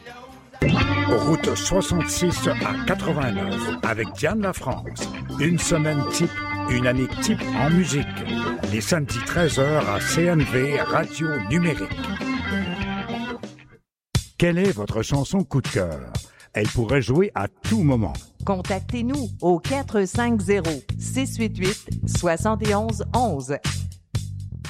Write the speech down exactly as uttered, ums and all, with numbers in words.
Route soixante-six à quatre-vingt-neuf avec Diane Lafrance. Une semaine type, une année type en musique. Les samedis treize heures à C N V Radio Numérique. Quelle est votre chanson coup de cœur? Elle pourrait jouer à tout moment. Contactez-nous au quatre cinq zéro, six huit huit, sept un un, un